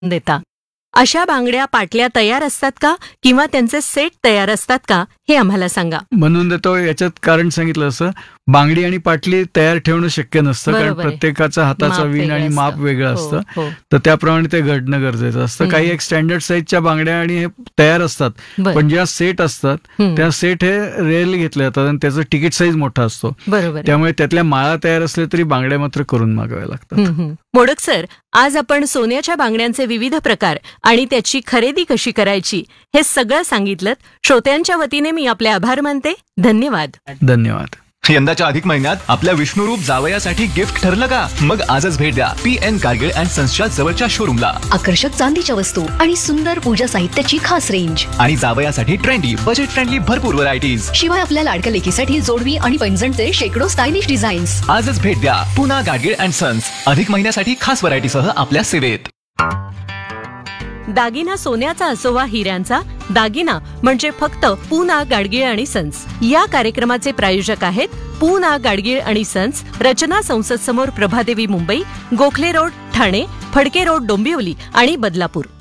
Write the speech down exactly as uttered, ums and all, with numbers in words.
देता. अशा बांगड्या पाटल्या तयार असतात का किंवा त्यांचे सेट तयार असतात का हे आम्हाला सांगा. म्हणून देतो याच्यात कारण सांगितलं असं, बांगडी आणि पाटली तयार ठेवणं शक्य नसतं, कारण बरोबर आहे. प्रत्येकाचा हाताचा माप विण आणि वेगळं माप असतं. वेगळं हो, असतं. हो. तर त्याप्रमाणे ते घडणं गरजेचं असतं. हम्म. काही एक स्टँडर्ड साईजच्या बांगड्या आणि हे तयार असतात, बरं. पण ज्या सेट असतात हम्म. त्या सेट हे रेअरली घेतले जातात आणि त्याचं तिकीट साईज मोठा असतो. बरोबर आहे. त्यामुळे त्यातल्या माळा तयार असल्या तरी बांगड्या मात्र करून मागवाव्या लागतात. हं, हं. मोडक सर, आज आपण सोन्याच्या बांगड्यांचे विविध प्रकार आणि त्याची खरेदी कशी करायची हे सगळं सांगितलं. श्रोत्यांच्या वतीने मी आपले आभार मानते. धन्यवाद. धन्यवाद. यंदाच्या अधिक महिन्यात आपल्या विष्णुरूप जावयासाठी गिफ्ट ठरलं का? मग आजच भेट द्या पी एन गाडगीळ अँड सन्सच्या जवळच्या शोरूमला. आकर्षक चांदीच्या वस्तू आणि सुंदर पूजा साहित्याची खास रेंज, आणि जावयासाठी ट्रेंडी बजेट फ्रेंडली भरपूर व्हरायटीज. शिवाय आपल्या लाडक्या लेकीसाठी जोडवी आणि पैंजणचे शेकडो स्टायलिश डिझाईन्स. आजच भेट द्या पुन्हा गाडगीळ अँड सन्स. अधिक महिन्यासाठी खास व्हरायटीसह आपल्या सेवेत. दागिना सोन्याचा असो वा हिऱ्यांचा, दागिना म्हणजे फक्त पूना गाडगीळ आणि सन्स. या कार्यक्रमाचे प्रायोजक आहेत पूना गाडगीळ आणि सन्स, रचना संसद समोर, प्रभादेवी, मुंबई, गोखले रोड ठाणे, फडके रोड डोंबिवली आणि बदलापूर.